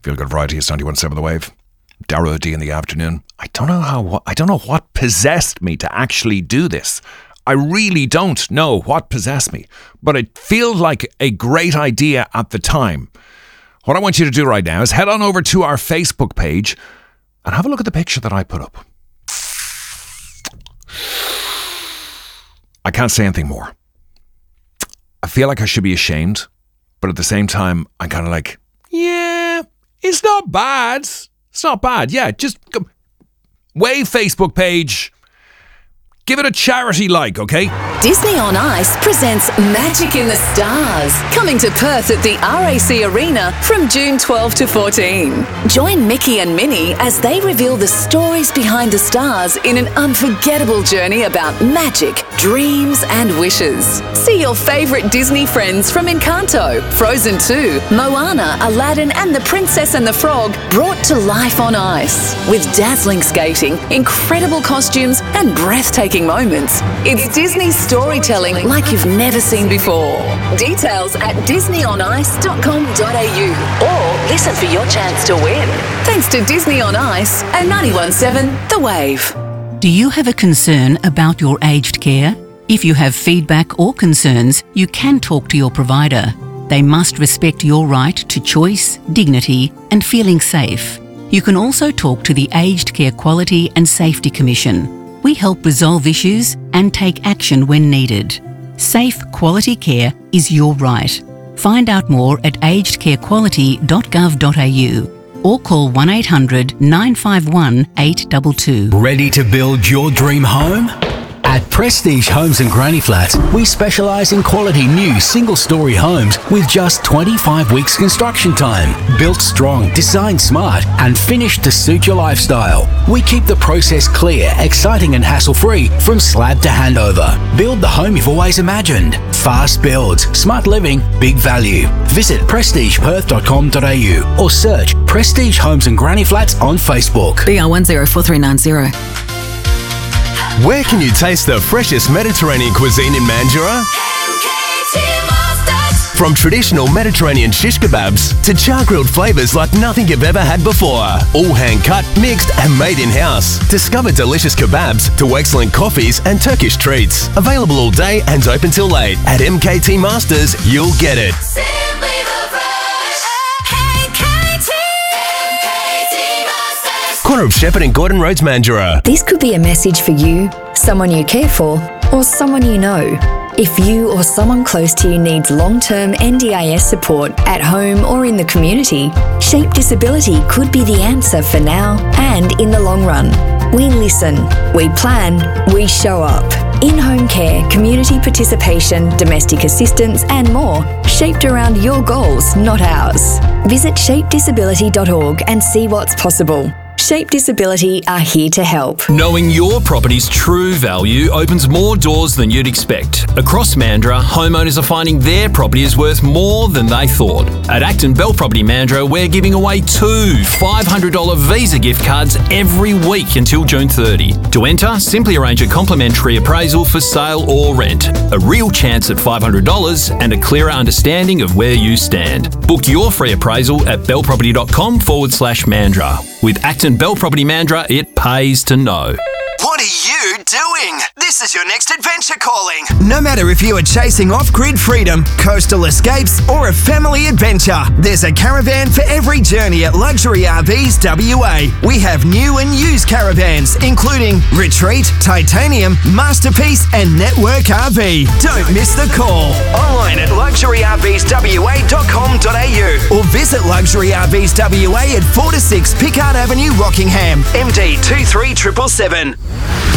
Feel Good Friday is 91.7 The Wave. Darrow D in the afternoon. I don't know what possessed me to actually do this. I really don't know what possessed me, but it feels like a great idea at the time. What I want you to do right now is head on over to our Facebook page and have a look at the picture that I put up. I can't say anything more. I feel like I should be ashamed, but at the same time, I'm kind of like, yeah, it's not bad. It's not bad. Yeah, just go. Wave Facebook page. Give it a charity like, okay? Disney on Ice presents Magic in the Stars, coming to Perth at the RAC Arena from June 12 to 14. Join Mickey and Minnie as they reveal the stories behind the stars in an unforgettable journey about magic, dreams and wishes. See your favourite Disney friends from Encanto, Frozen 2, Moana, Aladdin and The Princess and the Frog brought to life on ice. With dazzling skating, incredible costumes and breathtaking moments. It's Disney storytelling like you've never seen before. Details at disneyonice.com.au or listen for your chance to win. Thanks to Disney on Ice and 91.7 The Wave. Do you have a concern about your aged care? If you have feedback or concerns, you can talk to your provider. They must respect your right to choice, dignity and feeling safe. You can also talk to the Aged Care Quality and Safety Commission. We help resolve issues and take action when needed. Safe, quality care is your right. Find out more at agedcarequality.gov.au or call 1800 951 822. Ready to build your dream home? At Prestige Homes and Granny Flats, we specialise in quality new single-storey homes with just 25 weeks construction time. Built strong, designed smart and finished to suit your lifestyle. We keep the process clear, exciting and hassle-free from slab to handover. Build the home you've always imagined. Fast builds, smart living, big value. Visit prestigeperth.com.au or search Prestige Homes and Granny Flats on Facebook. BR104390. Where can you taste the freshest Mediterranean cuisine in Mandurah? From traditional Mediterranean shish kebabs to char-grilled flavours like nothing you've ever had before. All hand-cut, mixed and made in-house. Discover delicious kebabs to excellent coffees and Turkish treats. Available all day and open till late. At MKT Masters, you'll get it. Corner of Shepherd and Gordon Roads, Mandurah. This could be a message for you, someone you care for, or someone you know. If you or someone close to you needs long-term NDIS support at home or in the community, Shape Disability could be the answer for now and in the long run. We listen, we plan, we show up. In-home care, community participation, domestic assistance and more, shaped around your goals, not ours. Visit shapedisability.org and see what's possible. Shape Disability are here to help. Knowing your property's true value opens more doors than you'd expect. Across Mandurah, homeowners are finding their property is worth more than they thought. At Acton Bell Property Mandurah, we're giving away 2 $500 Visa gift cards every week until June 30. To enter, simply arrange a complimentary appraisal for sale or rent. A real chance at $500 and a clearer understanding of where you stand. Book your free appraisal at bellproperty.com/Mandurah. With Acton Bell Property Mandurah, it pays to know. What are you doing? This is your next adventure calling. No matter if you are chasing off-grid freedom, coastal escapes, or a family adventure, there's a caravan for every journey at Luxury RVs WA. We have new and used caravans, including Retreat, Titanium, Masterpiece, and Network RV. Don't miss the call. Online at luxuryRVsWA.com.au or visit Luxury RVs WA at 4 to 6 Pickard Avenue, Rockingham, MD 23777.